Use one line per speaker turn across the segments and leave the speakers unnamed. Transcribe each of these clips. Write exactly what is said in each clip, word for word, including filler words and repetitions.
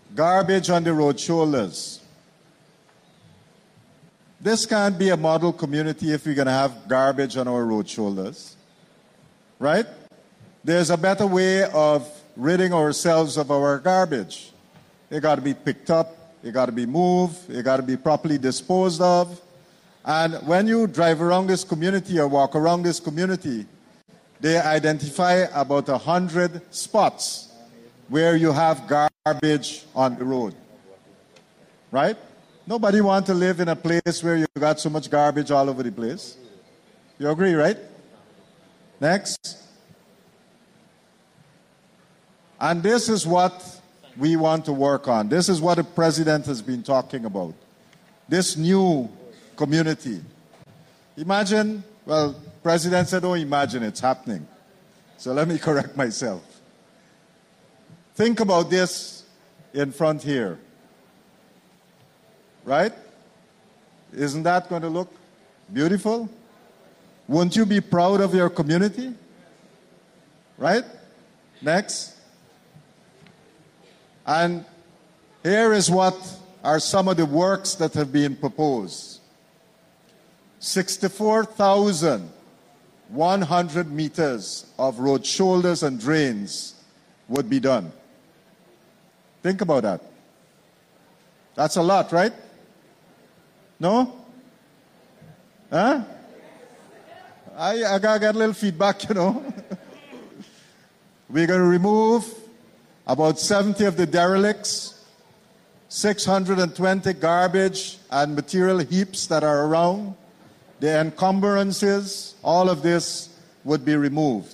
garbage on the road shoulders. This can't be a model community if we're going to have garbage on our road shoulders, right? There's a better way of ridding ourselves of our garbage. It got to be picked up, it got to be moved, it got to be properly disposed of. And when you drive around this community or walk around this community, they identify about a hundred spots where you have garbage on the road, right? Nobody wants to live in a place where you got so much garbage all over the place. You agree, right? Next. And this is what we want to work on. This is what the president has been talking about. This new community. Imagine, well, president said, don't imagine, it's happening. So let me correct myself. Think about this in front here. Right? Isn't that going to look beautiful? Won't you be proud of your community? Right? Next. And here is what are some of the works that have been proposed. sixty-four thousand one hundred meters of road shoulders and drains would be done. Think about that. That's a lot, right? No? Huh? I, I got to get a little feedback, you know. We're going to remove about seventy of the derelicts, six hundred twenty garbage and material heaps that are around. The encumbrances, all of this would be removed.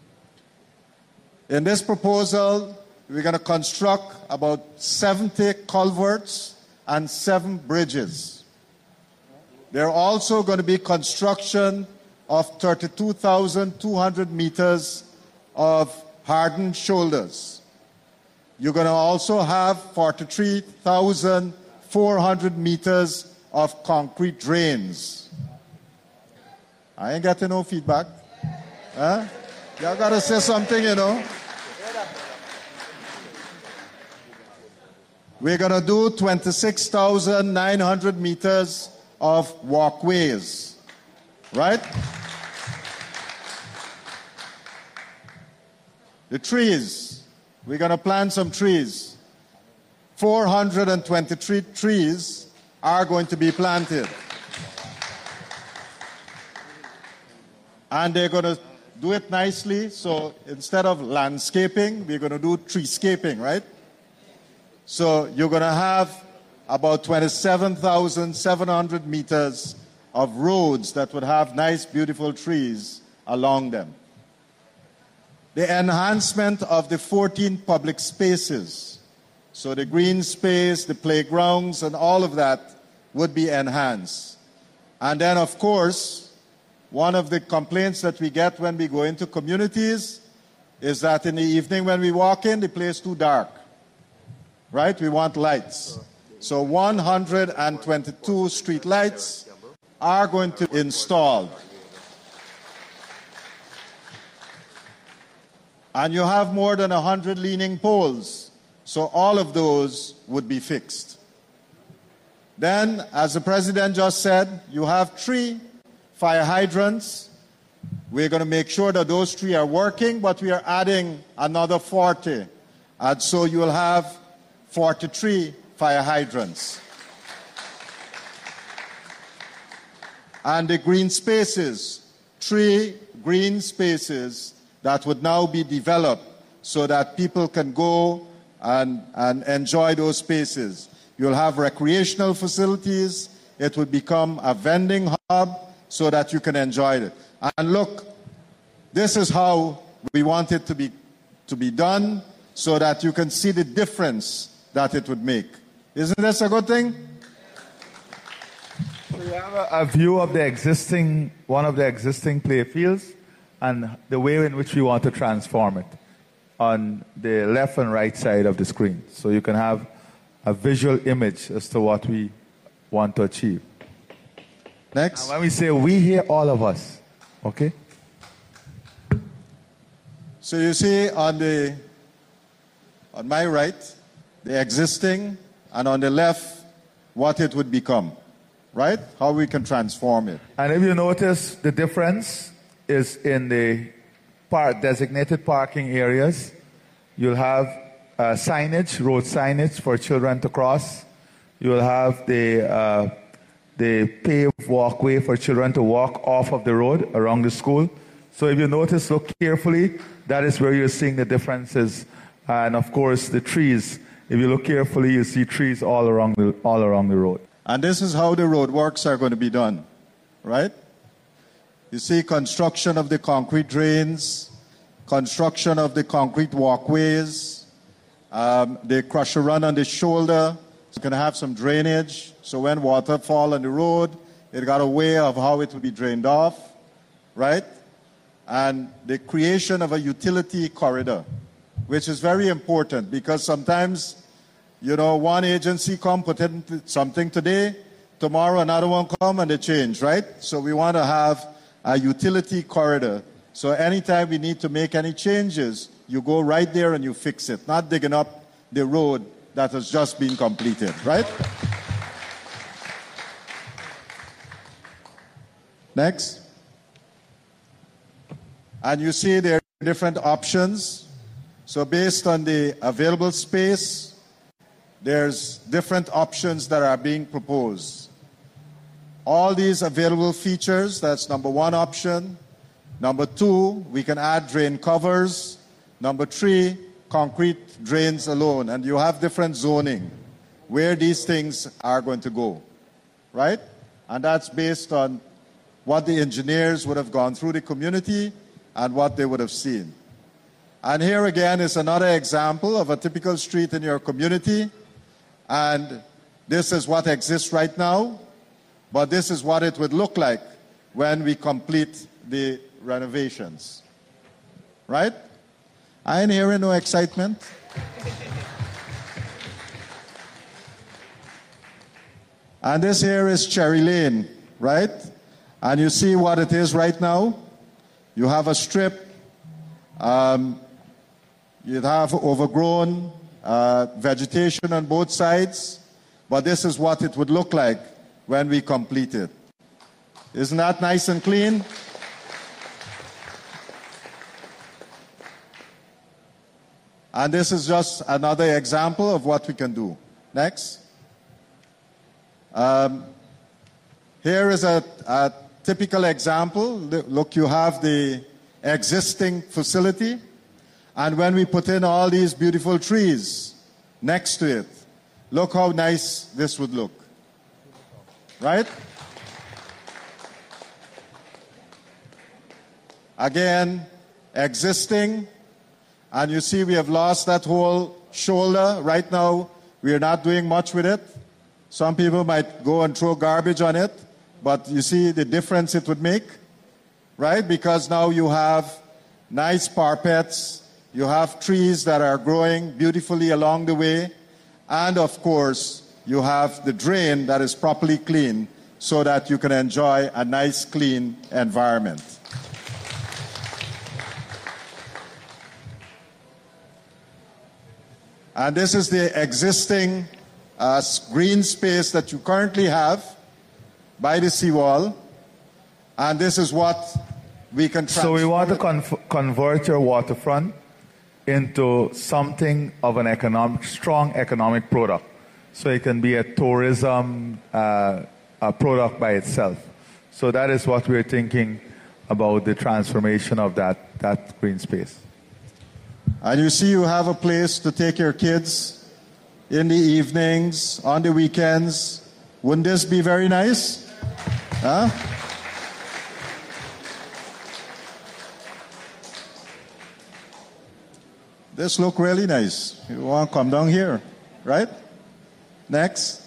In this proposal, we're going to construct about seventy culverts and seven bridges. There are also going to be construction of thirty-two thousand two hundred meters of hardened shoulders. You're going to also have forty-three thousand four hundred meters of concrete drains. I ain't getting no feedback. Huh? Y'all got to say something, you know. We're going to do twenty-six thousand nine hundred meters of walkways, right? The trees, we're going to plant some trees. four hundred twenty-three trees are going to be planted. And they're going to do it nicely, so instead of landscaping, we're going to do treescaping, right? So you're going to have about twenty-seven thousand seven hundred meters of roads that would have nice, beautiful trees along them. The enhancement of the fourteen public spaces, so the green space, the playgrounds, and all of that would be enhanced. And then, of course, one of the complaints that we get when we go into communities is that in the evening when we walk in, the place is too dark. Right? We want lights. So one hundred twenty-two street lights are going to be installed. And you have more than one hundred leaning poles. So all of those would be fixed. Then, as the president just said, you have three fire hydrants. We're going to make sure that those three are working, but we are adding another forty. And so you will have forty-three fire hydrants. And the green spaces, three green spaces that would now be developed so that people can go and, and enjoy those spaces. You'll have recreational facilities. It would become a vending hub so that you can enjoy it. And look, this is how we want it to be, to be done so that you can see the difference that it would make. Isn't this a good thing?
So you have a, a view of the existing, one of the existing play fields and the way in which we want to transform it on the left and right side of the screen. So you can have a visual image as to what we want to achieve.
Next.
And when we say we here, all of us, okay?
So you see on the, on my right, the existing, and on the left, what it would become, right? How we can transform it.
And if you notice, the difference is in the park, designated parking areas. You'll have uh, signage, road signage for children to cross. You'll have the uh, the paved walkway for children to walk off of the road around the school. So if you notice, look carefully, that is where you're seeing the differences. And of course, the trees. If you look carefully, you see trees all around the, all around the road.
And this is how the road works are going to be done, right? You see construction of the concrete drains, construction of the concrete walkways, um, the crusher run on the shoulder. You can have some drainage, so when water fall on the road, it got a way of how it will be drained off, right? And the creation of a utility corridor, which is very important because sometimes, you know, one agency come put in something today, tomorrow another one come and they change, right? So we want to have a utility corridor. So anytime we need to make any changes, you go right there and you fix it, not digging up the road that has just been completed, right? Next. And you see there are different options. So based on the available space, there's different options that are being proposed. All these available features, that's number one option. Number two, we can add drain covers. Number three, concrete drains alone. And you have different zoning where these things are going to go, right? And that's based on what the engineers would have gone through the community and what they would have seen. And here again is another example of a typical street in your community. And this is what exists right now, but this is what it would look like when we complete the renovations. Right? I ain't hearing no excitement. And this here is Cherry Lane, right? And you see what it is right now. You have a strip. Um, you'd have overgrown uh, vegetation on both sides. But this is what it would look like when we complete it. Isn't that nice and clean? And this is just another example of what we can do. Next. Um, here is a, a typical example. Look, you have the existing facility, and when we put in all these beautiful trees next to it, look how nice this would look. Right? Again, existing, and you see we have lost that whole shoulder. Right now, we are not doing much with it. Some people might go and throw garbage on it, but you see the difference it would make, right? Because now you have nice parapets, you have trees that are growing beautifully along the way, and of course, you have the drain that is properly clean so that you can enjoy a nice, clean environment. And this is the existing uh, green space that you currently have by the seawall. And this is what we can transform.
So we want to conf- convert your waterfront into something of an economic, strong economic product. So it can be a tourism uh, a product by itself. So that is what we're thinking about the transformation of that, that green space.
And you see you have a place to take your kids in the evenings, on the weekends. Wouldn't this be very nice? Huh? This look really nice. You want to come down here, right? Next.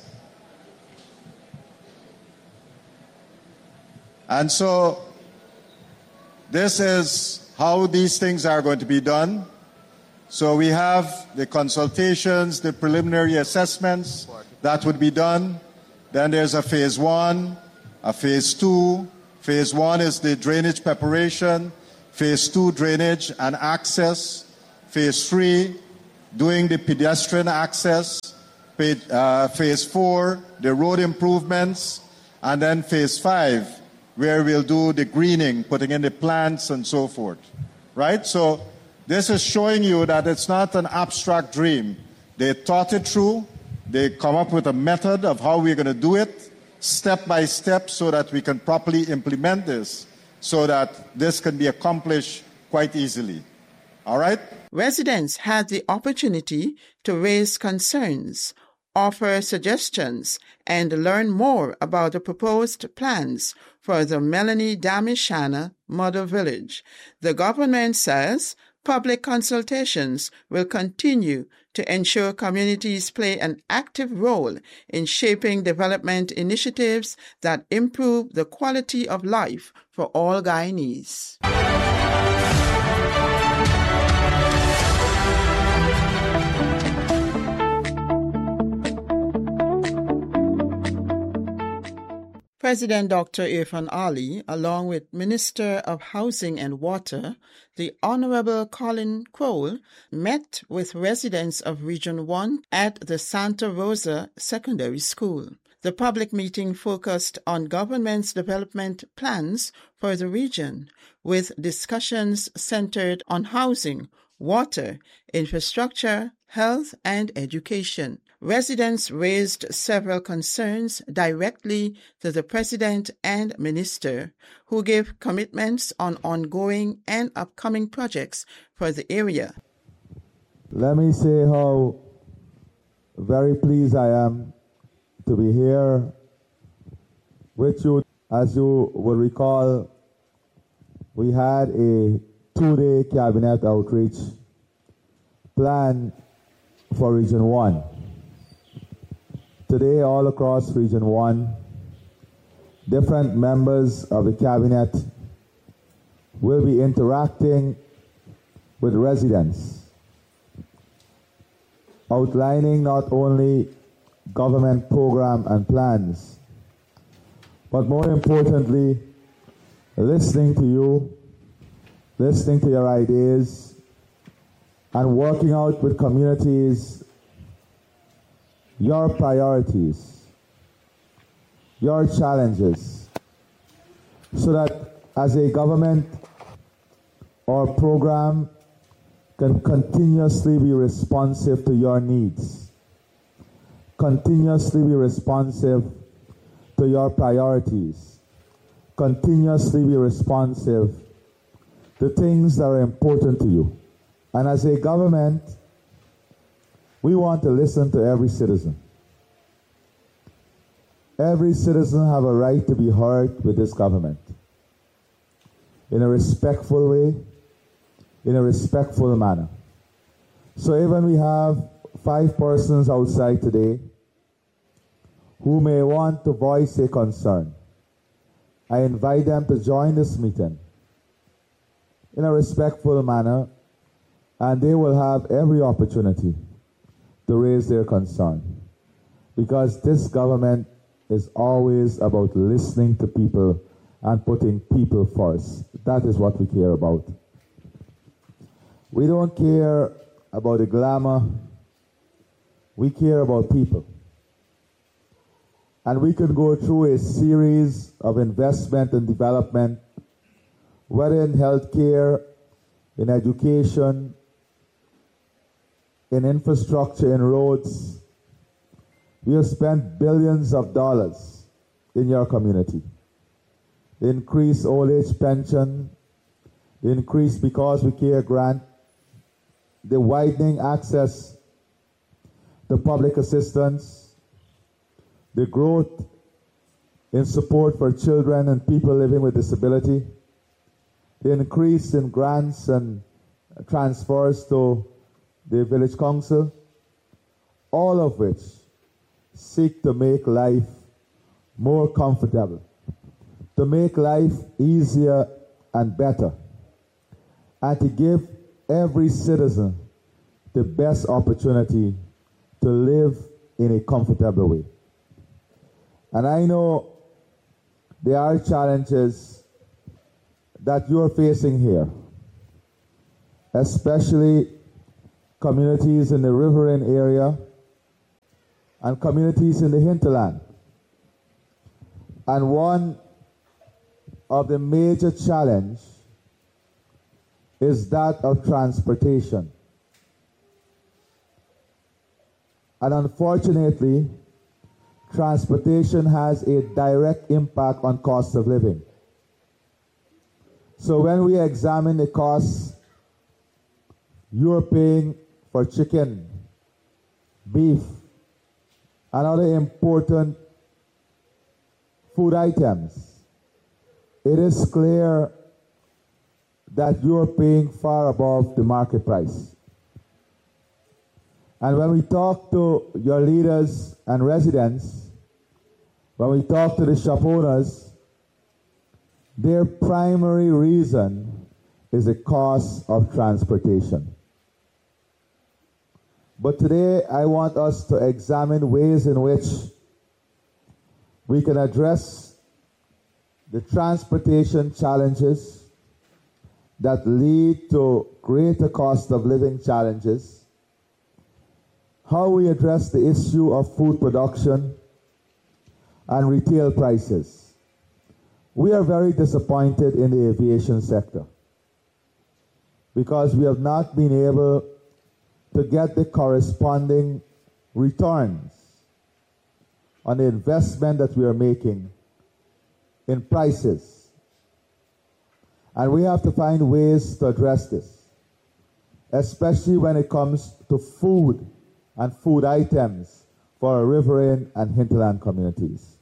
And so this is how these things are going to be done. So we have the consultations, the preliminary assessments that would be done. Then there's a phase one, a phase two. Phase one is the drainage preparation. Phase two, drainage and access. Phase three, doing the pedestrian access, uh, phase four, the road improvements, and then phase five, where we'll do the greening, putting in the plants and so forth, right? So this is showing you that it's not an abstract dream. They thought it through. They come up with a method of how we're going to do it, step by step, so that we can properly implement this, so that this can be accomplished quite easily. All right?
Residents had the opportunity to raise concerns, offer suggestions, and learn more about the proposed plans for the Melanie Damishana Model Village. The government says public consultations will continue to ensure communities play an active role in shaping development initiatives that improve the quality of life for all Guyanese. President Doctor Irfan Ali, along with Minister of Housing and Water, the Honorable Colin Crowell, met with residents of Region one at the Santa Rosa Secondary School. The public meeting focused on government's development plans for the region, with discussions centered on housing, water, infrastructure, health, and education. Residents raised several concerns directly to the President and Minister, who gave commitments on ongoing and upcoming projects for the area.
Let me say how very pleased I am to be here with you. As you will recall, we had a two-day cabinet outreach plan for Region one. Today, all across Region one, different members of the cabinet will be interacting with residents, outlining not only government program and plans, but more importantly, listening to you, listening to your ideas, and working out with communities your priorities, your challenges, so that as a government or program can continuously be responsive to your needs, continuously be responsive to your priorities, continuously be responsive to things that are important to you. And as a government, we want to listen to every citizen. Every citizen have a right to be heard with this government in a respectful way, in a respectful manner. So even we have five persons outside today who may want to voice a concern, I invite them to join this meeting in a respectful manner, and they will have every opportunity to raise their concern, because this government is always about listening to people and putting people first. That is what we care about. We don't care about the glamour. We care about people. And we can go through a series of investment and development, whether in healthcare, in education, in infrastructure, in roads. We have spent billions of dollars in your community. The increased old age pension, the increased Because We Care grant, the widening access to public assistance, the growth in support for children and people living with disability, the increase in grants and transfers to the village council, all of which seek to make life more comfortable, to make life easier and better, and to give every citizen the best opportunity to live in a comfortable way. And I know there are challenges that you're facing here, especially communities in the riverine area, and communities in the hinterland. And one of the major challenge is that of transportation. And unfortunately, transportation has a direct impact on cost of living. So when we examine the costs you're paying for chicken, beef, and other important food items, it is clear that you're paying far above the market price. And when we talk to your leaders and residents, when we talk to the shop owners, their primary reason is the cost of transportation. But today I want us to examine ways in which we can address the transportation challenges that lead to greater cost of living challenges, how we address the issue of food production and retail prices. We are very disappointed in the aviation sector because we have not been able to get the corresponding returns on the investment that we are making in prices. And we have to find ways to address this, especially when it comes to food and food items for our riverine and hinterland communities.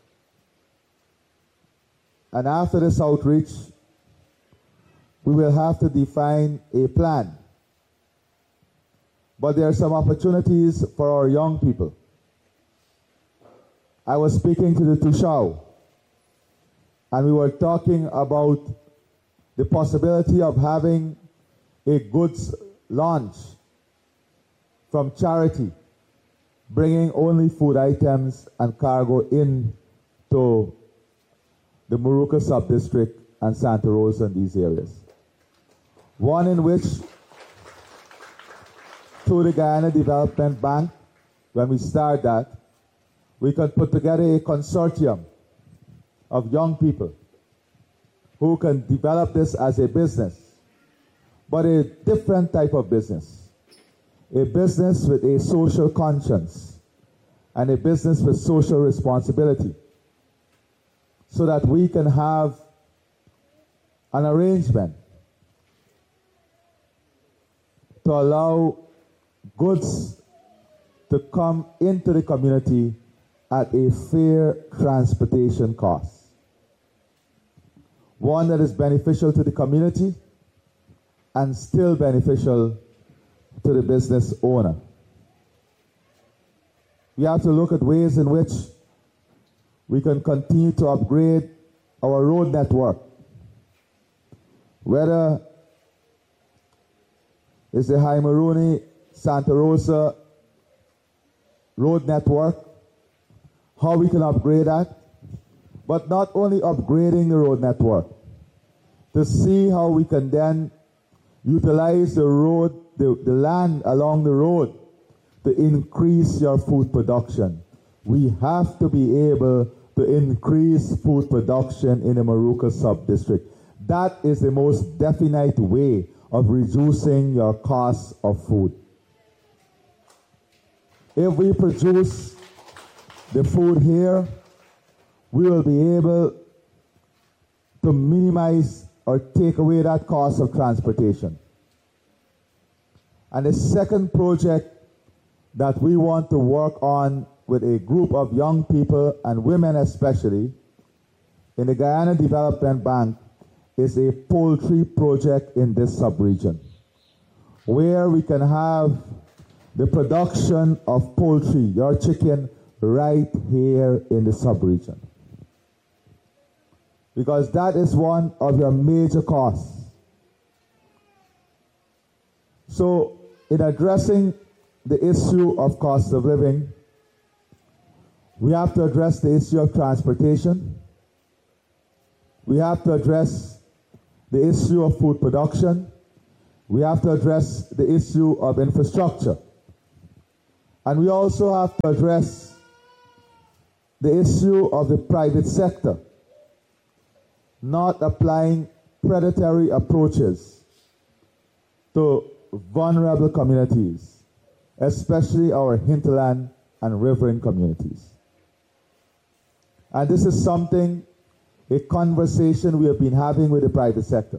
And after this outreach, we will have to define a plan. But there are some opportunities for our young people. I was speaking to the Tushao, and we were talking about the possibility of having a goods launch from charity, bringing only food items and cargo in to the Moruca Sub-District and Santa Rosa and these areas. One in which, through the Guyana Development Bank, when we start that, we can put together a consortium of young people who can develop this as a business, but a different type of business. A business with a social conscience and a business with social responsibility, so that we can have an arrangement to allow goods to come into the community at a fair transportation cost. One that is beneficial to the community and still beneficial to the business owner. We have to look at ways in which we can continue to upgrade our road network, whether it's the Haimaruni Santa Rosa road network, how we can upgrade that, but not only upgrading the road network, to see how we can then utilize the road, the, the land along the road to increase your food production. We have to be able to increase food production in the Moruca Sub-District. That is the most definite way of reducing your cost of food. If we produce the food here, we will be able to minimize or take away that cost of transportation. And the second project that we want to work on with a group of young people and women especially in the Guyana Development Bank is a poultry project in this sub-region, where we can have the production of poultry, your chicken, right here in the sub-region. Because that is one of your major costs. So, in addressing the issue of cost of living, we have to address the issue of transportation. We have to address the issue of food production. We have to address the issue of infrastructure. And we also have to address the issue of the private sector not applying predatory approaches to vulnerable communities, especially our hinterland and riverine communities. And this is something, a conversation we have been having with the private sector.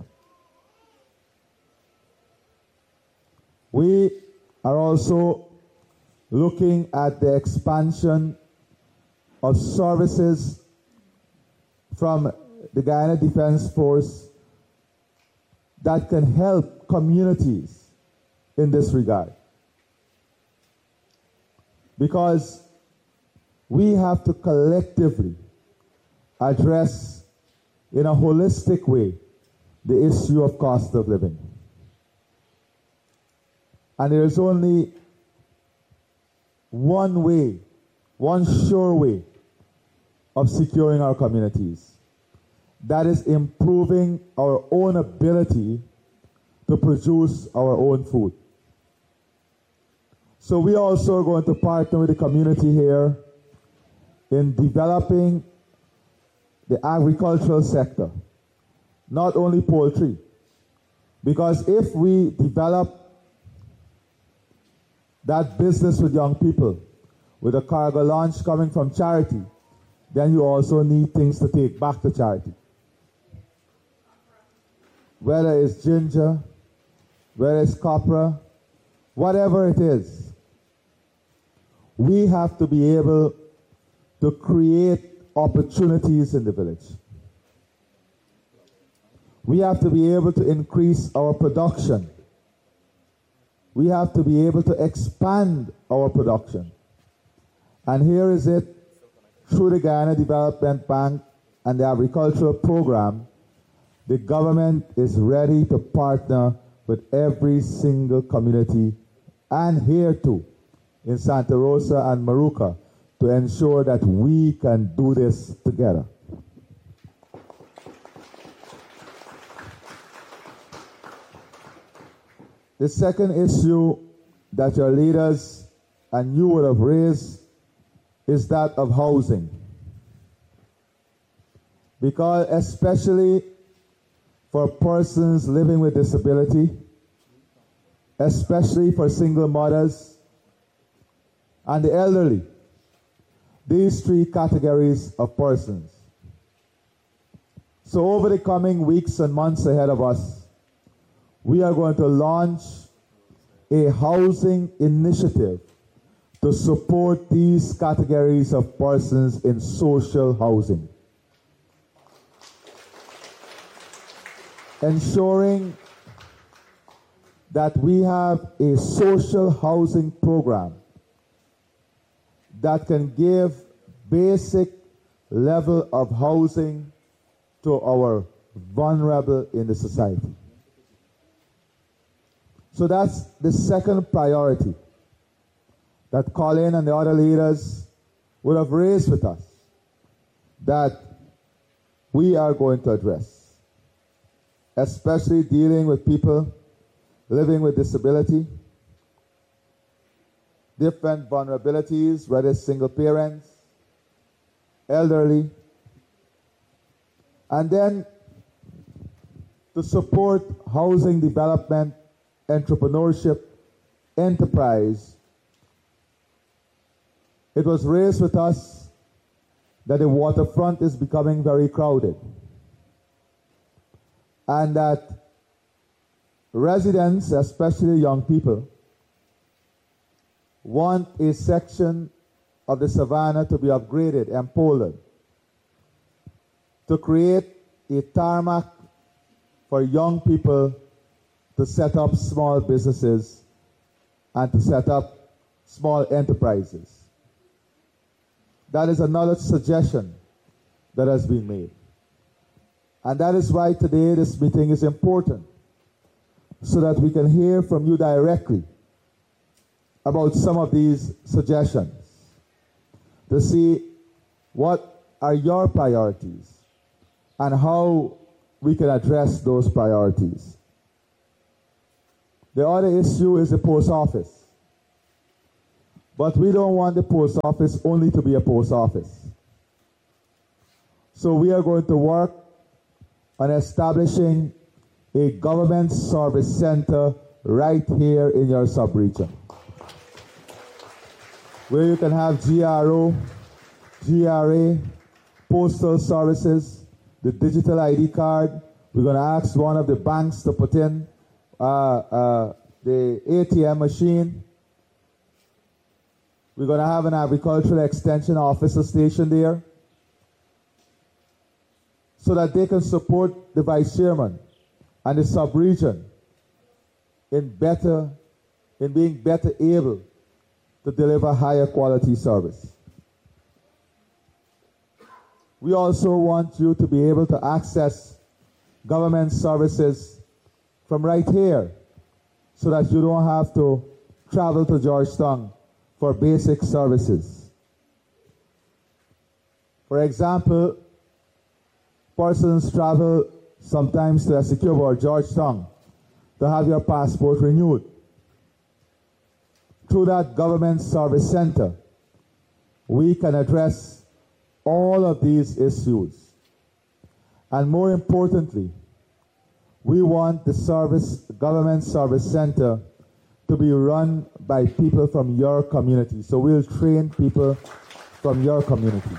We are also looking at the expansion of services from the Guyana Defense Force that can help communities in this regard. Because we have to collectively address in a holistic way the issue of cost of living. And there is only one way, one sure way of securing our communities. That is improving our own ability to produce our own food. So we also are going to partner with the community here in developing the agricultural sector, not only poultry. Because if we develop that business with young people, with a cargo launch coming from charity, then you also need things to take back to charity. Whether it's ginger, whether it's copra, whatever it is, we have to be able to create opportunities in the village. We have to be able to increase our production. We have to be able to expand our production. And here is it, through the Guyana Development Bank and the agricultural program, the government is ready to partner with every single community, and here too, in Santa Rosa and Maruca, to ensure that we can do this together. The second issue that your leaders and you would have raised is that of housing. Because especially for persons living with disability, especially for single mothers and the elderly, these three categories of persons. So over the coming weeks and months ahead of us, we are going to launch a housing initiative to support these categories of persons in social housing, ensuring that we have a social housing program that can give basic level of housing to our vulnerable in the society. So that's the second priority that Colin and the other leaders would have raised with us, that we are going to address, especially dealing with people living with disability, different vulnerabilities, whether it's single parents, elderly, and then to support housing development, entrepreneurship, enterprise. It was raised with us that the waterfront is becoming very crowded, and that residents, especially young people, want a section of the savannah to be upgraded and pollarded to create a tarmac for young people to set up small businesses and to set up small enterprises. That is another suggestion that has been made. And that is why today this meeting is important, so that we can hear from you directly about some of these suggestions, to see what are your priorities and how we can address those priorities. The other issue is the post office. But we don't want the post office only to be a post office. So we are going to work on establishing a government service center right here in your sub-region, where you can have G R O, G R A, postal services, the digital I D card. We're going to ask one of the banks to put in uh, uh, the A T M machine. We're going to have an agricultural extension officer station there so that they can support the vice chairman and the sub-region in better, in being better able to deliver higher quality service. We also want you to be able to access government services from right here so that you don't have to travel to Georgetown for basic services. For example, persons travel sometimes to Essequibo or Georgetown to have your passport renewed. Through that government service center, we can address all of these issues. And more importantly, we want the service, government service center to be run by people from your community. So we'll train people from your community.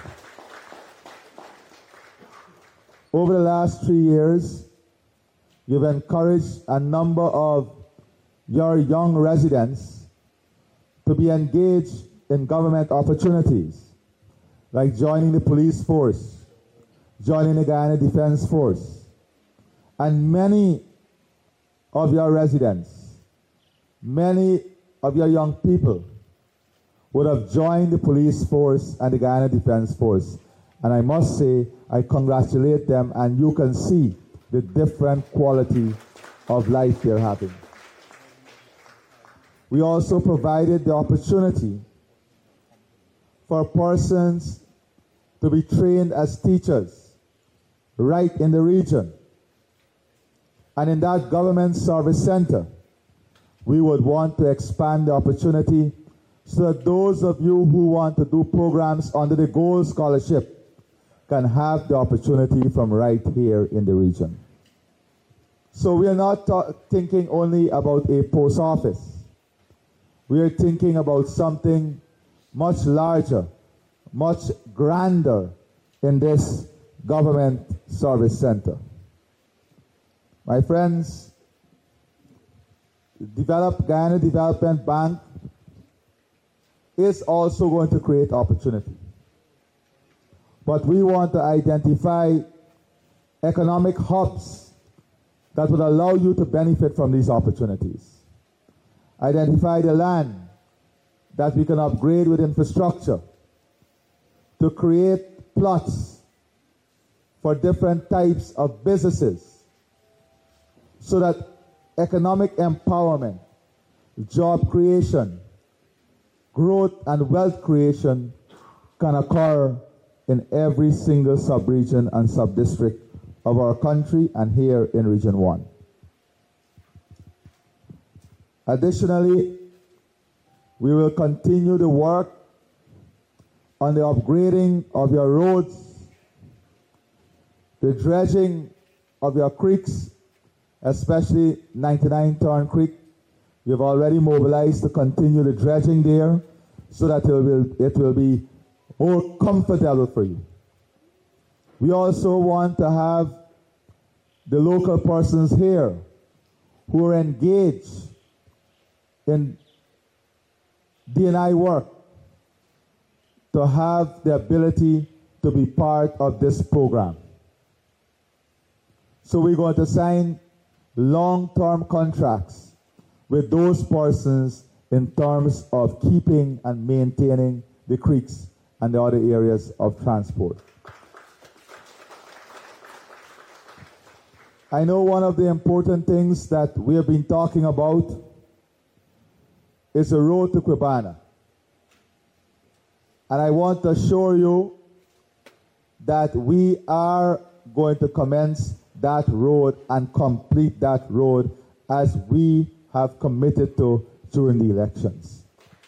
Over the last three years, you've encouraged a number of your young residents to be engaged in government opportunities, like joining the police force, joining the Guyana Defense Force. And many of your residents, many of your young people would have joined the police force and the Guyana Defense Force. And I must say, I congratulate them, and you can see the different quality of life they're having. We also provided the opportunity for persons to be trained as teachers right in the region. And in that government service center, we would want to expand the opportunity so that those of you who want to do programs under the Gold Scholarship can have the opportunity from right here in the region. So we are not ta- thinking only about a post office. We are thinking about something much larger, much grander in this government service center. My friends, Develop, Guyana Development Bank is also going to create opportunity. But we want to identify economic hubs that would allow you to benefit from these opportunities. Identify the land that we can upgrade with infrastructure to create plots for different types of businesses so that economic empowerment, job creation, growth and wealth creation can occur in every single sub-region and sub-district of our country and here in Region one. Additionally, we will continue the work on the upgrading of your roads, the dredging of your creeks, especially ninety-nine Turn Creek. We've already mobilized to continue the dredging there so that it will, it will be more comfortable for you. We also want to have the local persons here who are engaged in D and I work to have the ability to be part of this program. So we're going to sign long-term contracts with those persons in terms of keeping and maintaining the creeks and the other areas of transport. I know one of the important things that we have been talking about is the road to Quibana. And I want to assure you that we are going to commence that road and complete that road as we have committed to during the elections.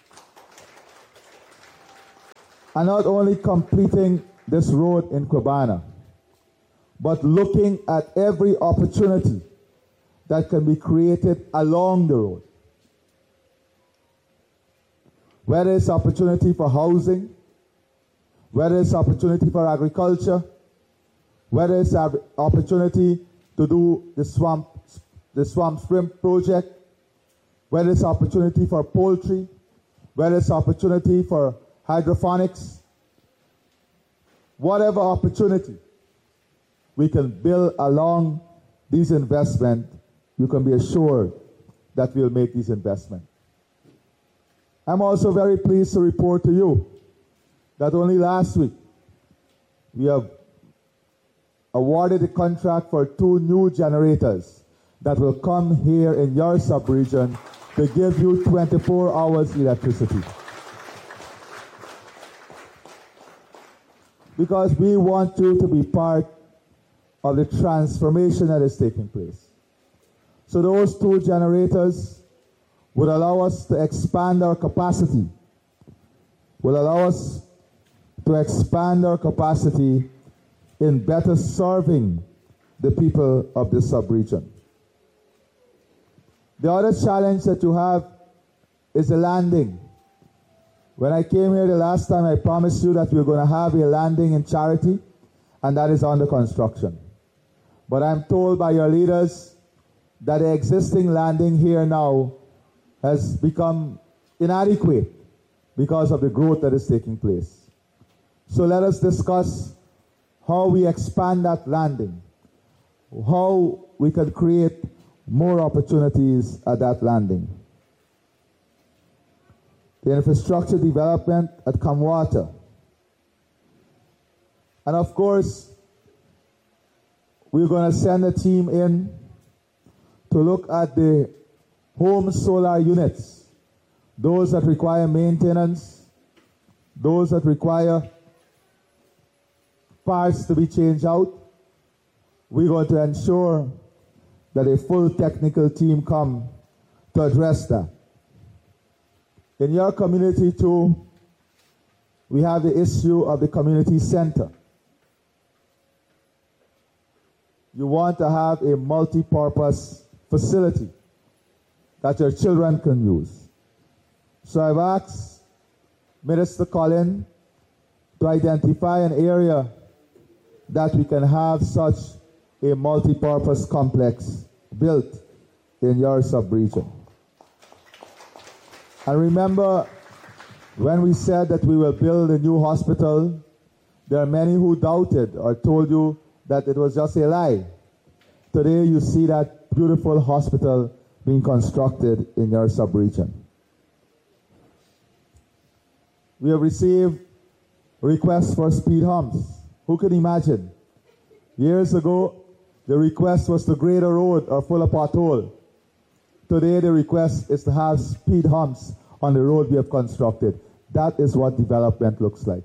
And not only completing this road in Kwabana, but looking at every opportunity that can be created along the road. Whether it's opportunity for housing, whether it's opportunity for agriculture, whether it's an opportunity to do the swamp, the swamp shrimp project, whether it's opportunity for poultry, whether it's opportunity for hydroponics, whatever opportunity we can build along these investments, you can be assured that we'll make these investments. I'm also very pleased to report to you that only last week we have awarded a contract for two new generators that will come here in your sub-region to give you twenty-four hours electricity. Because we want you to be part of the transformation that is taking place. So those two generators would allow us to expand our capacity, will allow us to expand our capacity in better serving the people of this sub-region. The other challenge that you have is the landing. When I came here the last time, I promised you that we were going to have a landing in Charity, and that is under construction. But I'm told by your leaders that the existing landing here now has become inadequate because of the growth that is taking place. So let us discuss how we expand that landing, how we can create more opportunities at that landing. The infrastructure development at Kamwata. And of course, we're going to send a team in to look at the home solar units, those that require maintenance, those that require parts to be changed out. We're going to ensure that a full technical team come to address that. In your community too, we have the issue of the community center. You want to have a multi-purpose facility that your children can use. So I've asked Minister Collin to identify an area that we can have such a multi-purpose complex built in your sub-region. And remember, when we said that we will build a new hospital, there are many who doubted or told you that it was just a lie. Today you see that beautiful hospital being constructed in your sub-region. We have received requests for speed humps. Who can imagine? Years ago, the request was to grade a road or full of pothole. Today, the request is to have speed humps on the road we have constructed. That is what development looks like.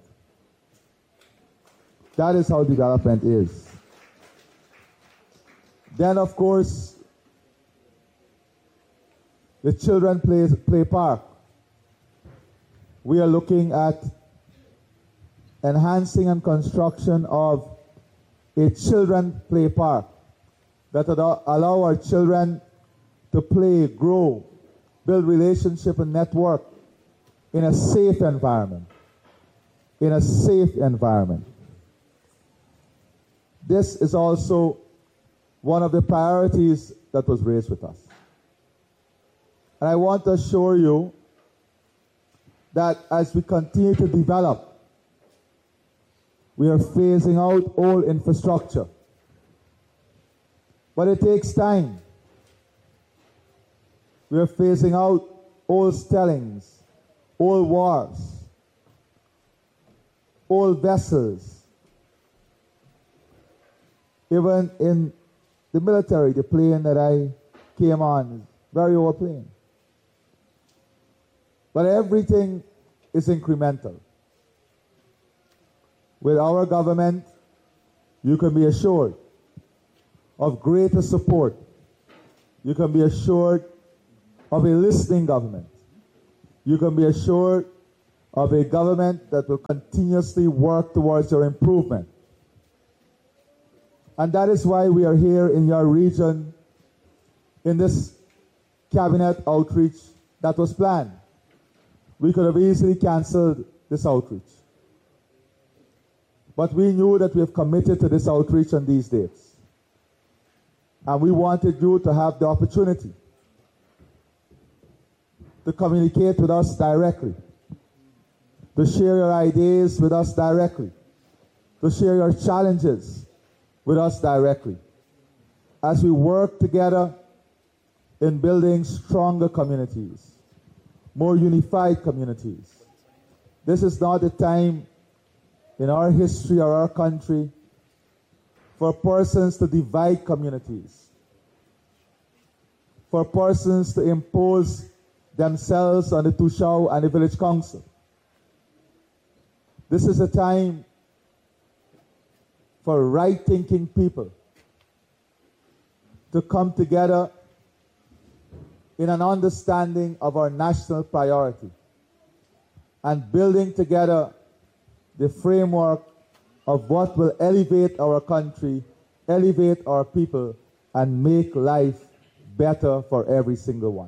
That is how development is. Then, of course, the children play, play park. We are looking at enhancing and construction of a children play park that would allow our children to play, grow, build relationship and network in a safe environment. In a safe environment. This is also one of the priorities that was raised with us. And I want to assure you that as we continue to develop, we are phasing out old infrastructure. But it takes time. We are phasing out old stellings, old wharves, old vessels. Even in the military, the plane that I came on is a very old plane. But everything is incremental. With our government, you can be assured of greater support. You can be assured of a listening government. You can be assured of a government that will continuously work towards your improvement. And that is why we are here in your region in this cabinet outreach that was planned. We could have easily canceled this outreach. But we knew that we have committed to this outreach on these dates. And we wanted you to have the opportunity to communicate with us directly, to share your ideas with us directly, to share your challenges with us directly, as we work together in building stronger communities, more unified communities. This is not a time in our history or our country for persons to divide communities, for persons to impose themselves on the Tushao and the village council. This is a time for right-thinking people to come together in an understanding of our national priority and building together the framework of what will elevate our country, elevate our people, and make life better for every single one.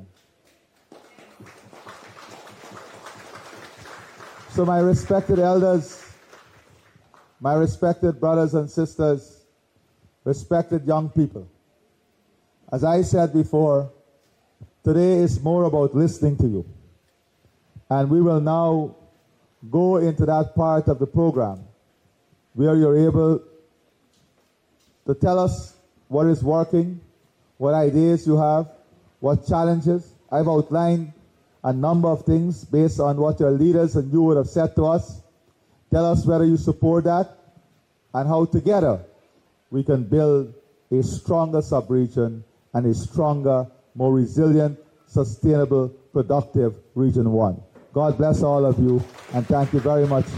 So my respected elders, my respected brothers and sisters, respected young people, as I said before, today is more about listening to you. And we will now go into that part of the program where you're able to tell us what is working, what ideas you have, what challenges. I've outlined a number of things based on what your leaders and you would have said to us. Tell us whether you support that and how together we can build a stronger sub-region and a stronger, more resilient, sustainable, productive Region one. God bless all of you, and thank you very much.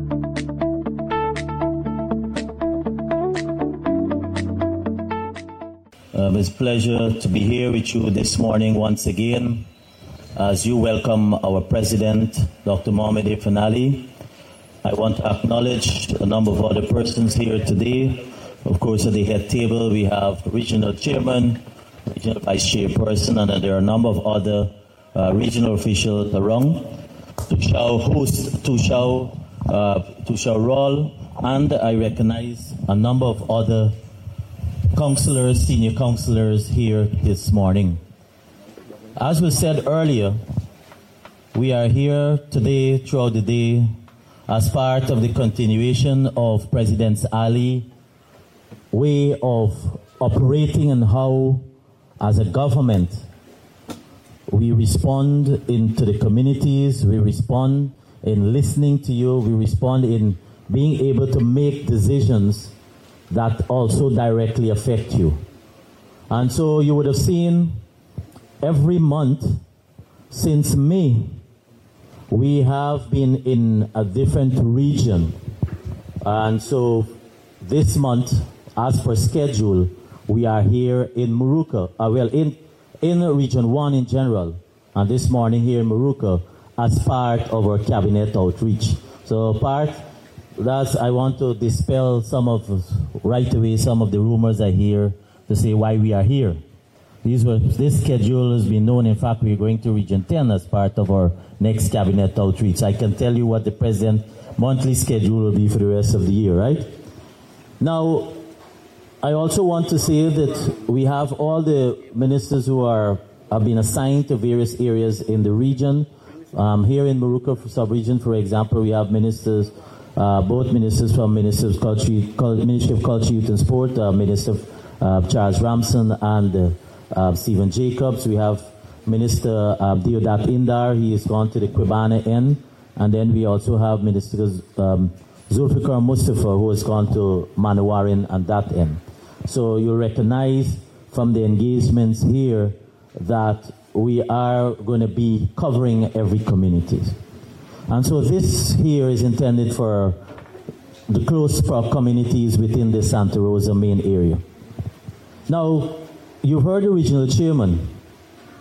Um, it's a pleasure to be here with you this morning once again as you welcome our President, Doctor Mohamed Irfaan Ali. I want to acknowledge a number of other persons here today. Of course, at the head table, we have the Regional Chairman, Regional Vice Chairperson, and there are a number of other uh, regional officials around. Tushao host, Tushao, uh, Tushao Roll, and I recognize a number of other councillors, senior councillors here this morning. As we said earlier, we are here today, throughout the day, as part of the continuation of President Ali's way of operating and how, as a government, we respond into the communities, we respond in listening to you, we respond in being able to make decisions that also directly affect you. And so you would have seen every month since May, we have been in a different region. And so this month, as per schedule, we are here in Moruca, uh, well, in, in Region one in general, and this morning here in Moruca as part of our cabinet outreach. So part, that's, I want to dispel some of, right away, some of the rumors I hear to say why we are here. These were, this schedule has been known. In fact, we're going to Region ten as part of our next cabinet outreach. I can tell you what the President's monthly schedule will be for the rest of the year, right? Now, I also want to say that we have all the ministers who are have been assigned to various areas in the region. Um, here in Moruca sub-region, for example, we have ministers, uh, both ministers from Ministry of Culture, Ministry of Culture, Youth and Sport, uh, Minister uh, Charles Ramson and uh, uh, Stephen Jacobs. We have Minister uh, Deodat Indar. He has gone to the Kwebana end. And then we also have Minister um, Zulfikar Mustafa, who has gone to Manawarin and that end. So you recognize from the engagements here that we are going to be covering every community. And so this here is intended for the close communities within the Santa Rosa main area. Now, you heard the regional chairman,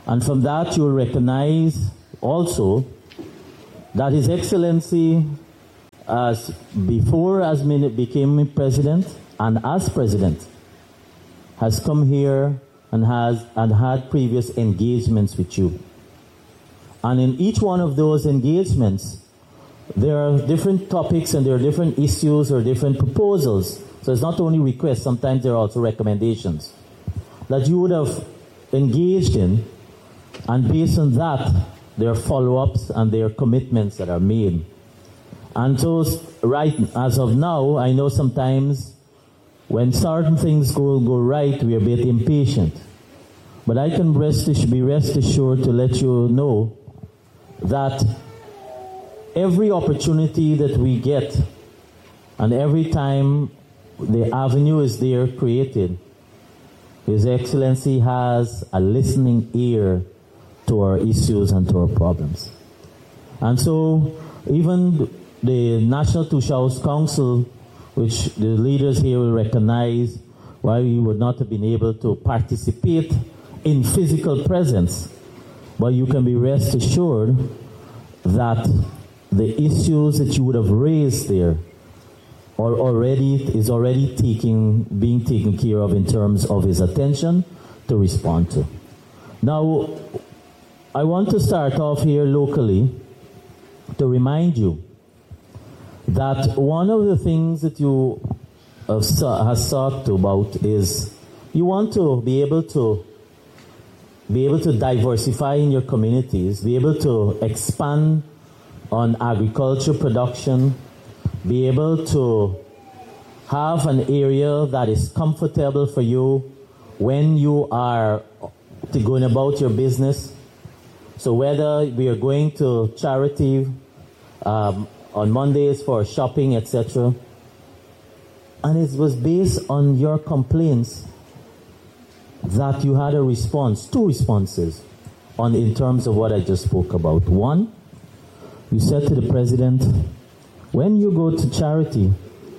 And from that, you'll recognize also that His Excellency, as before as became president and as president, has come here and has and had previous engagements with you. And in each one of those engagements, there are different topics and there are different issues or different proposals. So it's not only requests, sometimes there are also recommendations that you would have engaged in, and based on that, there are follow-ups and there are commitments that are made. And so, right as of now, I know sometimes when certain things go, go right, we are a bit impatient. But I can rest, be rest assured to let you know that every opportunity that we get and every time the avenue is there created, His Excellency has a listening ear to our issues and to our problems. And so even the National Two-Shows Council, which the leaders here will recognize why we would not have been able to participate in physical presence, but you can be rest assured that the issues that you would have raised there are already is already taking being taken care of in terms of his attention to respond to. Now, I want to start off here locally to remind you that one of the things that you have has sought about is you want to be able to be able to diversify in your communities, be able to expand on agriculture production, be able to have an area that is comfortable for you when you are going about your business. So whether we are going to charity um, on Mondays for shopping, et cetera, and it was based on your complaints that you had a response, two responses, on in terms of what I just spoke about. One, you said to the president, when you go to charity,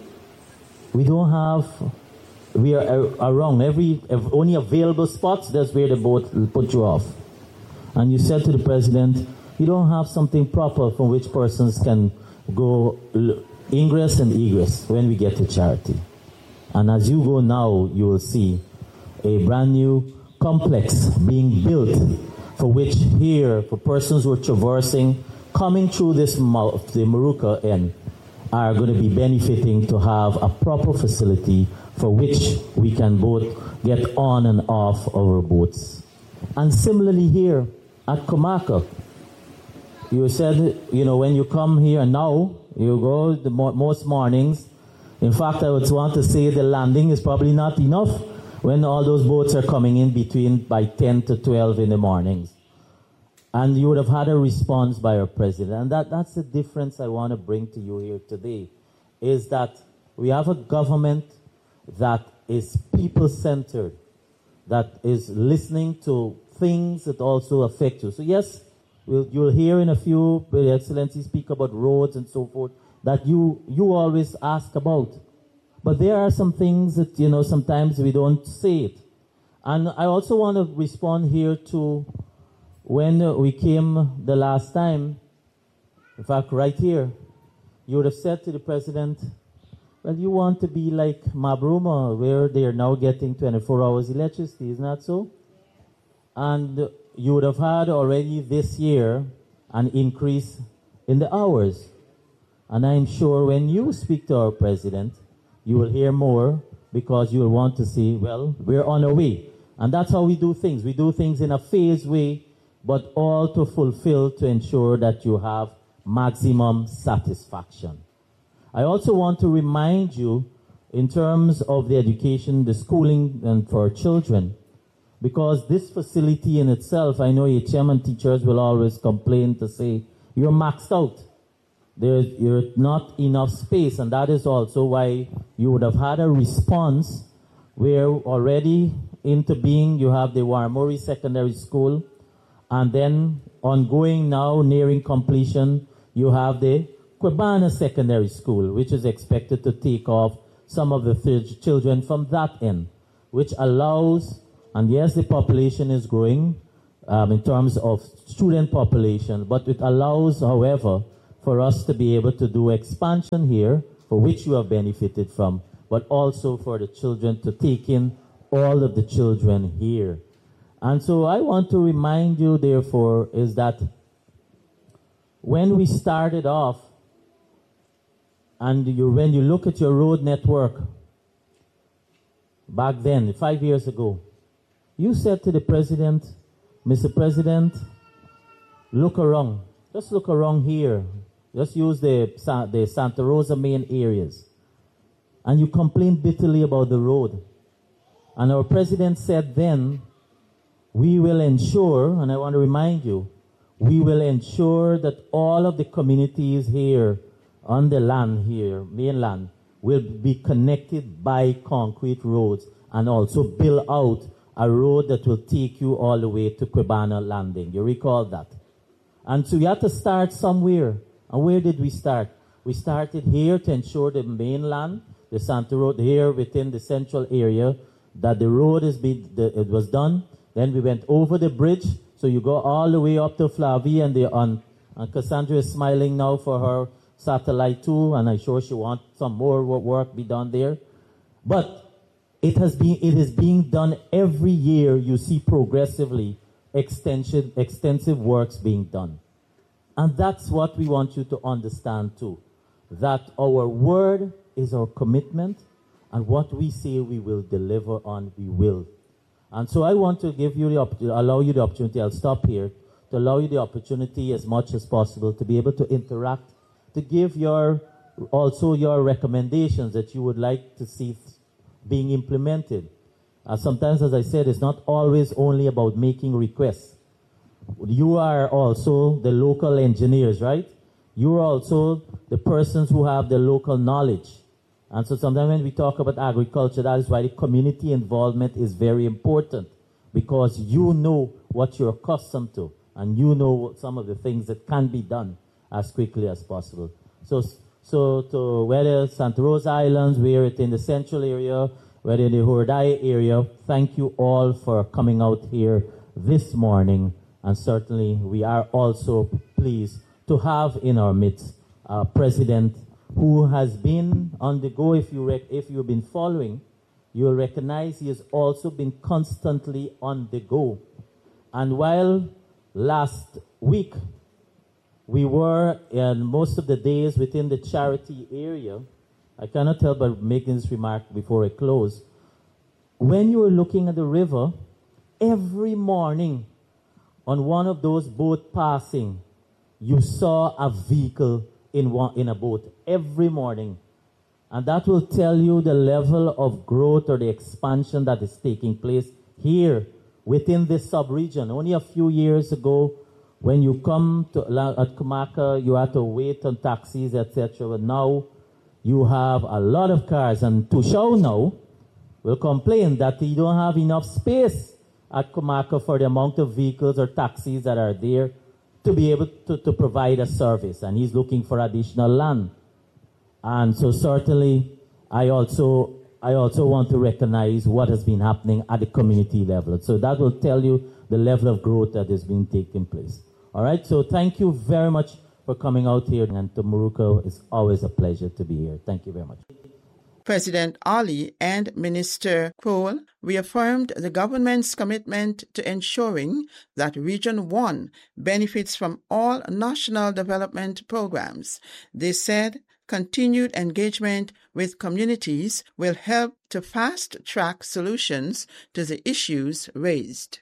we don't have, we are, are wrong. Every only available spots, that's where the boat will put you off. And you said to the president, you don't have something proper from which persons can go ingress and egress when we get to charity. And as you go now, you will see a brand new complex being built for which here, for persons who are traversing, coming through this mouth, the Moruca end, are going to be benefiting to have a proper facility for which we can both get on and off our boats. And similarly here at Comaka, you said, you know, when you come here now, you go the mo- most mornings. In fact, I would want to say the landing is probably not enough when all those boats are coming in between by ten to twelve in the mornings. And you would have had a response by our president. And that, that's the difference I want to bring to you here today, is that we have a government that is people-centered, that is listening to things that also affect you. So yes, we'll, you'll hear in a few, Your Excellency, speak about roads and so forth, that you, you always ask about. But there are some things that, you know, sometimes we don't say it. And I also want to respond here to when we came the last time, in fact, right here, you would have said to the president, well, you want to be like Mabruma, where they are now getting twenty-four hours electricity, isn't that so? And you would have had already this year an increase in the hours. And I'm sure when you speak to our president, you will hear more because you will want to see, well, we're on our way. And that's how we do things. We do things in a phased way, but all to fulfill, to ensure that you have maximum satisfaction. I also want to remind you, in terms of the education, the schooling and for children, because this facility in itself, I know H M and teachers will always complain to say, you're maxed out. There's you're not enough space, and that is also why you would have had a response where already into being you have the Warmori Secondary School, and then ongoing now, nearing completion, you have the Kwebana Secondary School, which is expected to take off some of the th- children from that end, which allows, and yes, the population is growing, um, in terms of student population, but it allows, however, for us to be able to do expansion here, for which you have benefited from, but also for the children to take in all of the children here. And so I want to remind you, therefore, is that when we started off, and you, when you look at your road network, back then, five years ago, you said to the president, Mister President, look around. Just look around here. Just use the, the Santa Rosa main areas. And you complained bitterly about the road. And our president said then, we will ensure, and I want to remind you, we will ensure that all of the communities here on the land here, mainland, will be connected by concrete roads and also build out a road that will take you all the way to Quebana Landing. You recall that? And so we had to start somewhere. And where did we start? We started here to ensure the mainland, the Santa Road here within the central area, that the road is be, the, it was done. Then we went over the bridge, so you go all the way up to Flavie, and, on, and Cassandra is smiling now for her satellite too, and I'm sure she wants some more work be done there. But it has been, it is being done every year. You see progressively extensive, extensive works being done. And that's what we want you to understand too, that our word is our commitment, and what we say we will deliver on, we will. And so I want to give you the opportunity, allow you the opportunity, I'll stop here, to allow you the opportunity as much as possible to be able to interact, to give your, also your recommendations that you would like to see being implemented. Uh, sometimes, as I said, it's not always only about making requests. You are also the local engineers, right? You are also the persons who have the local knowledge. And so sometimes when we talk about agriculture, that is why the community involvement is very important, because you know what you're accustomed to, and you know some of the things that can be done as quickly as possible. So, so to whether Santa Rosa Islands, whether it's in the central area, whether in the Hordai area, thank you all for coming out here this morning. And certainly we are also pleased to have in our midst a president who has been on the go. If, you rec- if you've been following, you'll recognize he has also been constantly on the go. And while last week we were in most of the days within the charity area, I cannot help but making this remark before I close. When you were looking at the river, every morning on one of those boats passing, you saw a vehicle in one, in a boat every morning. And that will tell you the level of growth or the expansion that is taking place here within this sub-region. Only a few years ago, when you come to at Kumaka, you had to wait on taxis, et cetera. But now you have a lot of cars, and Tushao now will complain that you don't have enough space at Kumaka for the amount of vehicles or taxis that are there to be able to, to provide a service, and he's looking for additional land. And so certainly I also I also want to recognize what has been happening at the community level. So that will tell you the level of growth that has been taking place. All right, so thank you very much for coming out here, and to Moruco, it's always a pleasure to be here. Thank you very much.
President Ali and Minister Crowell reaffirmed the government's commitment to ensuring that Region one benefits from all national development programs. They said continued engagement with communities will help to fast-track solutions to the issues raised.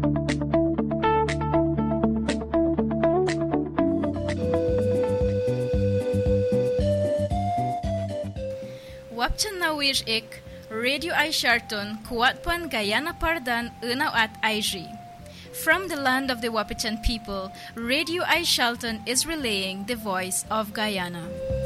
Wapchan na wish ik, Radio I Sharton, Kuatpan Guyana Pardan, Unaw at I G. From the land of the Wapichan people, Radio I Sharton is relaying the voice of Guyana.